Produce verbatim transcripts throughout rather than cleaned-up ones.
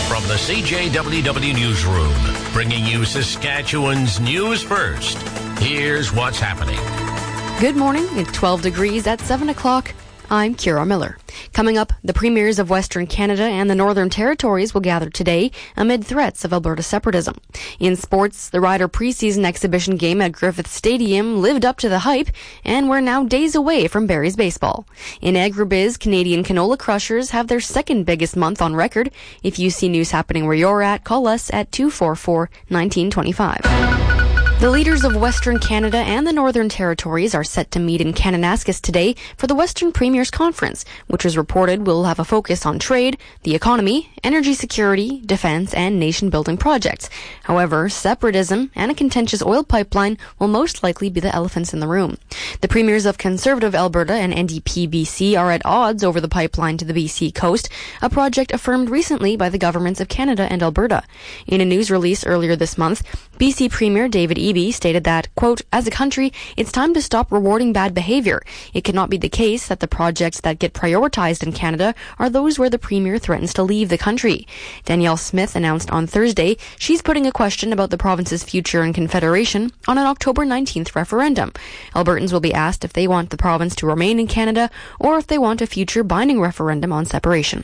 From the C J W W Newsroom, bringing you Saskatchewan's news first. Here's what's happening. Good morning. It's twelve degrees at seven o'clock. I'm Kira Miller. Coming up, the premiers of Western Canada and the Northern Territories will gather today amid threats of Alberta separatism. In sports, the Ryder preseason exhibition game at Griffith Stadium lived up to the hype, and we're now days away from Barrie's baseball. In agribiz, Canadian canola crushers have their second biggest month on record. If you see news happening where you're at, call us at two four four, one nine two five. The leaders of Western Canada and the Northern Territories are set to meet in Kananaskis today for the Western Premiers Conference, which is reported will have a focus on trade, the economy, energy security, defense, and nation-building projects. However, separatism and a contentious oil pipeline will most likely be the elephants in the room. The premiers of Conservative Alberta and N D P B C are at odds over the pipeline to the B C coast, a project affirmed recently by the governments of Canada and Alberta. In a news release earlier this month, B C Premier David Eby stated that, quote, as a country, it's time to stop rewarding bad behavior. It cannot be the case that the projects that get prioritized in Canada are those where the Premier threatens to leave the country. Danielle Smith announced on Thursday she's putting a question about the province's future in Confederation on an October nineteenth referendum. Albertans will be asked if they want the province to remain in Canada or if they want a future binding referendum on separation.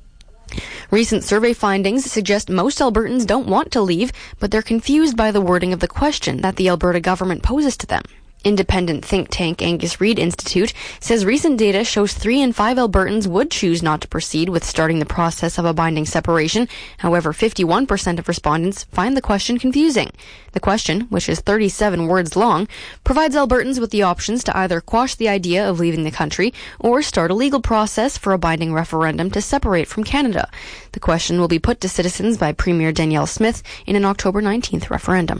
Recent survey findings suggest most Albertans don't want to leave, but they're confused by the wording of the question that the Alberta government poses to them. Independent think tank Angus Reid Institute says recent data shows three in five Albertans would choose not to proceed with starting the process of a binding separation. However, fifty-one percent of respondents find the question confusing. The question, which is thirty-seven words long, provides Albertans with the options to either quash the idea of leaving the country or start a legal process for a binding referendum to separate from Canada. The question will be put to citizens by Premier Danielle Smith in an October nineteenth referendum.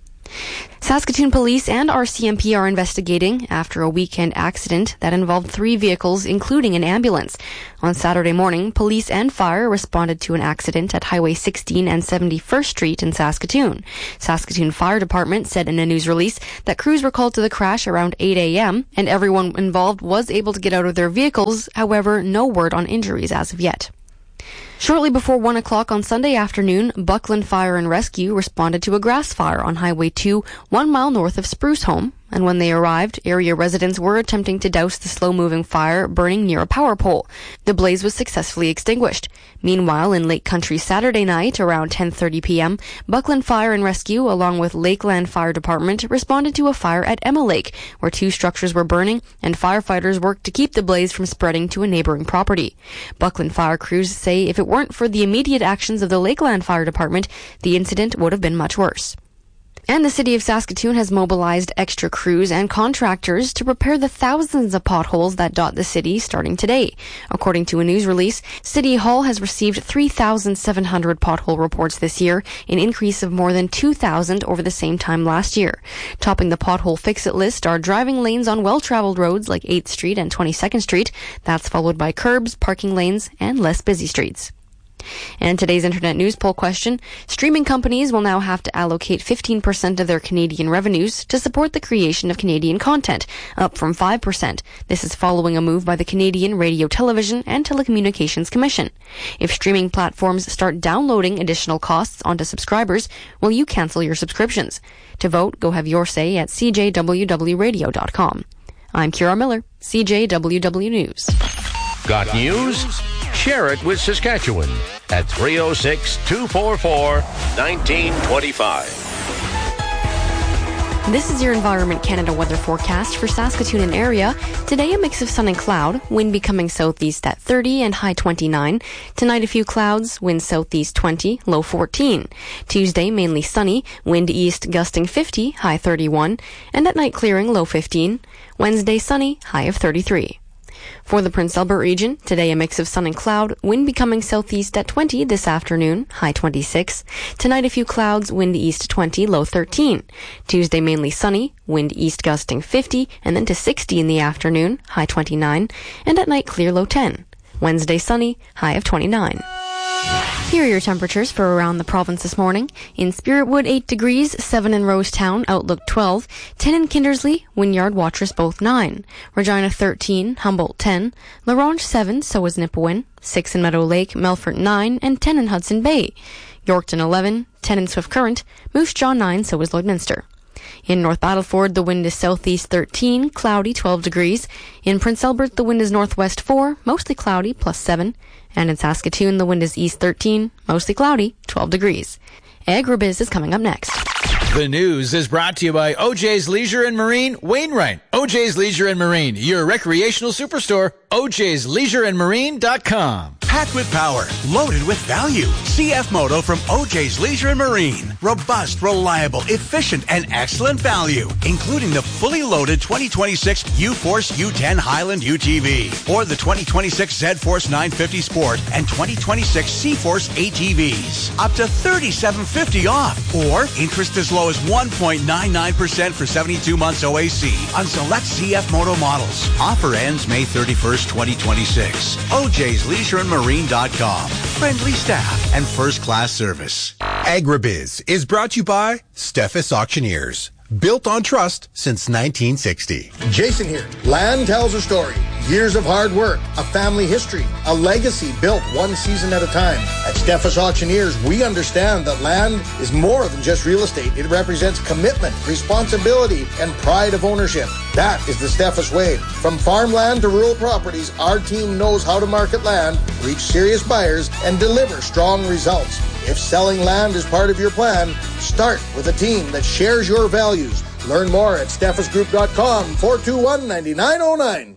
Saskatoon Police and R C M P are investigating after a weekend accident that involved three vehicles, including an ambulance. On Saturday morning, police and fire responded to an accident at Highway sixteen and seventy-first Street in Saskatoon. Saskatoon Fire Department said in a news release that crews were called to the crash around eight a.m. and everyone involved was able to get out of their vehicles. However, no word on injuries as of yet. Shortly before one o'clock on Sunday afternoon, Buckland Fire and Rescue responded to a grass fire on Highway two, one mile north of Spruce Home, and when they arrived, area residents were attempting to douse the slow-moving fire burning near a power pole. The blaze was successfully extinguished. Meanwhile, in Lake Country Saturday night, around ten thirty p.m., Buckland Fire and Rescue, along with Lakeland Fire Department, responded to a fire at Emma Lake, where two structures were burning, and firefighters worked to keep the blaze from spreading to a neighboring property. Buckland Fire crews say if it weren't for the immediate actions of the Lakeland Fire Department, the incident would have been much worse. And the City of Saskatoon has mobilized extra crews and contractors to repair the thousands of potholes that dot the city starting today. According to a news release, City Hall has received three thousand seven hundred pothole reports this year, an increase of more than two thousand over the same time last year. Topping the pothole fix-it list are driving lanes on well-traveled roads like eighth Street and twenty-second Street. That's followed by curbs, parking lanes, and less busy streets. And today's Internet News Poll question, streaming companies will now have to allocate fifteen percent of their Canadian revenues to support the creation of Canadian content, up from five percent. This is following a move by the Canadian Radio, Television and Telecommunications Commission. If streaming platforms start downloading additional costs onto subscribers, will you cancel your subscriptions? To vote, go have your say at c j w w radio dot com. I'm Kira Miller, C J W W News. Got news? Share it with Saskatchewan at three oh six, two four four, one nine two five. This is your Environment Canada weather forecast for Saskatoon and area. Today, a mix of sun and cloud, wind becoming southeast at thirty and high twenty-nine. Tonight, a few clouds, wind southeast twenty, low fourteen. Tuesday, mainly sunny, wind east gusting fifty, high thirty-one. And at night, clearing, low fifteen. Wednesday, sunny, high of thirty-three. For the Prince Albert region, today a mix of sun and cloud, wind becoming southeast at twenty this afternoon, high twenty-six. Tonight a few clouds, wind east twenty, low thirteen. Tuesday mainly sunny, wind east gusting fifty, and then to sixty in the afternoon, high twenty-nine. And at night clear, low ten. Wednesday sunny, high of twenty-nine. Here are your temperatures for around the province this morning. In Spiritwood, eight degrees, seven in Rosetown, Outlook twelve, ten in Kindersley, Wynyard, Watrous both nine, Regina thirteen, Humboldt ten, La Ronge seven, so is Nipawin, six in Meadow Lake, Melfort nine, and ten in Hudson Bay, Yorkton eleven, ten in Swift Current, Moose Jaw nine, so is Lloydminster. In North Battleford, the wind is southeast thirteen, cloudy twelve degrees. In Prince Albert, the wind is northwest four, mostly cloudy, plus seven. And in Saskatoon, the wind is east thirteen, mostly cloudy, twelve degrees. Agribiz is coming up next. The news is brought to you by O J's Leisure and Marine, Wainwright. O J's Leisure and Marine, your recreational superstore, O J's Leisure and Marine dot com. Packed with power, loaded with value. C F Moto from O J's Leisure and Marine. Robust, reliable, efficient, and excellent value, including the fully loaded twenty twenty-six U-Force U ten Highland U T V or the twenty twenty-six Z-Force nine fifty Sport and twenty twenty-six C-Force A T Vs. Up to thirty-seven fifty off, or interest as low as one point nine nine percent for seventy-two months O A C on select C F Moto models. Offer ends May thirty-first, twenty twenty-six. O J's Leisure and Marine dot com. Friendly staff and first-class service. Agribiz is brought to you by Steffes Auctioneers. Built on trust since nineteen sixty. Jason here. Land tells a story. Years of hard work, a family history, a legacy built one season at a time. At Steffes Auctioneers, we understand that land is more than just real estate. It represents commitment, responsibility, and pride of ownership. That is the Steffes way. From farmland to rural properties, our team knows how to market land, reach serious buyers, and deliver strong results. If selling land is part of your plan, start with a team that shares your values. Learn more at steffes group dot com, four two one, nine nine zero nine.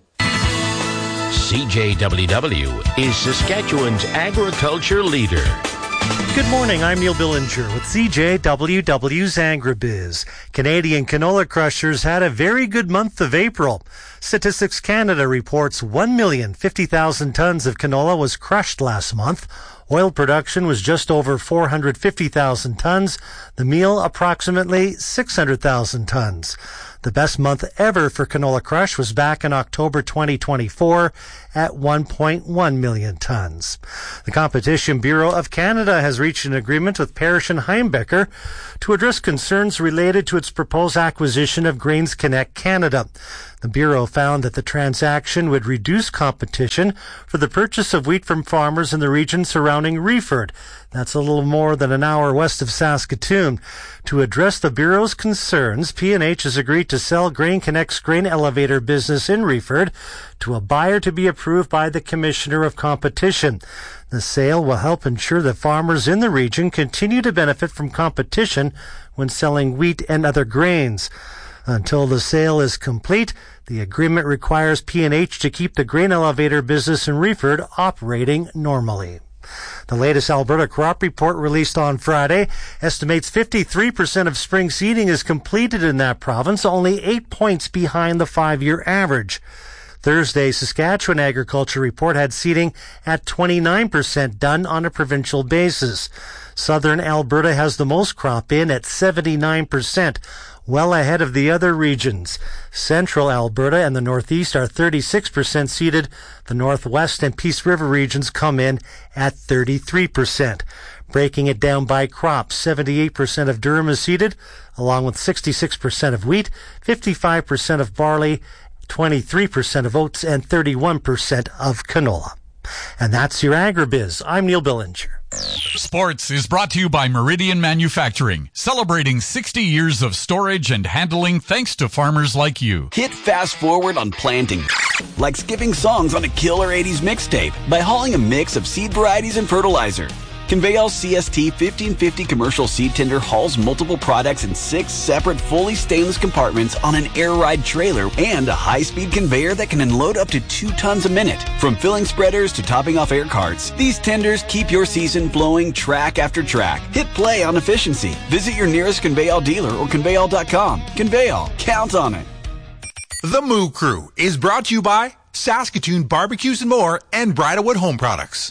C J W W is Saskatchewan's agriculture leader. Good morning, I'm Neil Billinger with C J W W's Agribiz. Canadian canola crushers had a very good month of April. Statistics Canada reports one million fifty thousand tons of canola was crushed last month. Oil production was just over four hundred fifty thousand tons. The meal approximately six hundred thousand tons. The best month ever for canola crush was back in October twenty twenty-four at one point one million tons. The Competition Bureau of Canada has reached an agreement with Parrish and Heimbecker to address concerns related to its proposed acquisition of Grains Connect Canada. The Bureau found that the transaction would reduce competition for the purchase of wheat from farmers in the region surrounding Reeford. That's a little more than an hour west of Saskatoon. To address the Bureau's concerns, P and H has agreed to sell Grain Connect's grain elevator business in Reeford to a buyer to be approved by the Commissioner of Competition. The sale will help ensure that farmers in the region continue to benefit from competition when selling wheat and other grains. Until the sale is complete, the agreement requires P and H to keep the grain elevator business in Reeford operating normally. The latest Alberta crop report released on Friday estimates fifty-three percent of spring seeding is completed in that province, only eight points behind the five-year average. Thursday's Saskatchewan Agriculture Report had seeding at twenty-nine percent done on a provincial basis. Southern Alberta has the most crop in at seventy-nine percent, well ahead of the other regions. Central Alberta and the Northeast are thirty-six percent seeded. The Northwest and Peace River regions come in at thirty-three percent. Breaking it down by crop, seventy-eight percent of durum is seeded, along with sixty-six percent of wheat, fifty-five percent of barley, twenty-three percent of oats, and thirty-one percent of canola. And that's your Agribiz. I'm Neil Billinger. Sports is brought to you by Meridian Manufacturing, celebrating sixty years of storage and handling thanks to farmers like you. Hit fast forward on planting, like skipping songs on a killer eighties mixtape by hauling a mix of seed varieties and fertilizer. Conveyal C S T fifteen fifty commercial seed tender hauls multiple products in six separate fully stainless compartments on an air ride trailer and a high-speed conveyor that can unload up to two tons a minute. From filling spreaders to topping off air carts, these tenders keep your season flowing track after track. Hit play on efficiency. Visit your nearest Conveyal dealer or Conveyal dot com. Conveyal, count on it. The Moo Crew is brought to you by Saskatoon Barbecues and More and Bridalwood Home Products.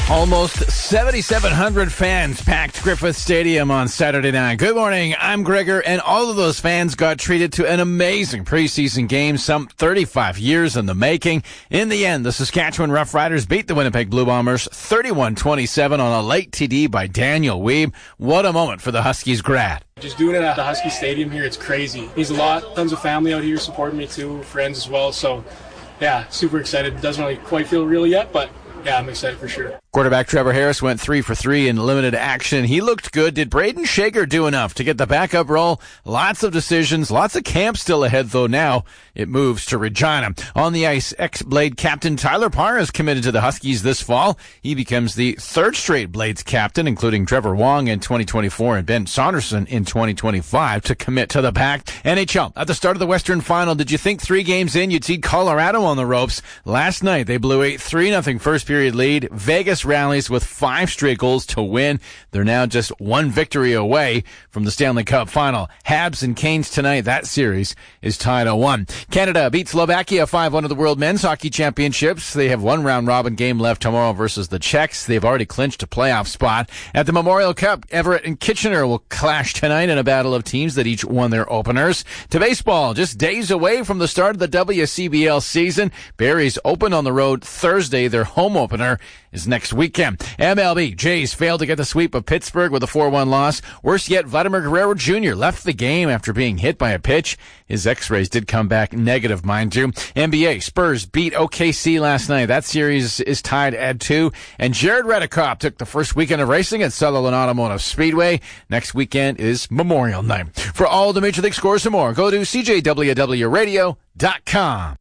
Almost seventy-seven hundred fans packed Griffith Stadium on Saturday night. Good morning, I'm Gregor, and all of those fans got treated to an amazing preseason game, some thirty-five years in the making. In the end, the Saskatchewan Roughriders beat the Winnipeg Blue Bombers thirty-one twenty-seven on a late T D by Daniel Weeb. What a moment for the Huskies grad. Just doing it at the Husky Stadium here, it's crazy. There's a lot, tons of family out here supporting me too, friends as well, so yeah, super excited. Doesn't really quite feel real yet, but yeah, I'm excited for sure. Quarterback Trevor Harris went three for three in limited action. He looked good. Did Braden Shager do enough to get the backup role? Lots of decisions, lots of camp still ahead, though now it moves to Regina. On the ice, ex-Blade captain Tyler Parr is committed to the Huskies this fall. He becomes the third straight Blades captain, including Trevor Wong in twenty twenty-four and Ben Saunderson in twenty twenty-five, to commit to the pack. N H L, at the start of the Western Final, did you think three games in you'd see Colorado on the ropes? Last night, they blew a three nothing first period lead. Vegas rallies with five straight goals to win. They're now just one victory away from the Stanley Cup final. Habs and Canes tonight. That series is tied at one. Canada beats Slovakia five one of the World Men's Hockey Championships. They have one round-robin game left tomorrow versus the Czechs. They've already clinched a playoff spot. At the Memorial Cup, Everett and Kitchener will clash tonight in a battle of teams that each won their openers. To baseball, just days away from the start of the W C B L season. Barrie's open on the road Thursday. Their home opener is next weekend. M L B, Jays failed to get the sweep of Pittsburgh with a four one loss. Worse yet, Vladimir Guerrero Junior left the game after being hit by a pitch. His x-rays did come back negative, mind you. N B A, Spurs beat O K C last night. That series is tied at two. And Jared Redekop took the first weekend of racing at Sutherland Automotive Speedway. Next weekend is Memorial Night. For all the Major League scores and more, go to C J W W radio dot com.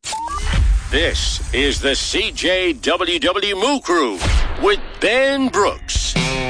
This is the C J W W Moo Crew with Ben Brooks.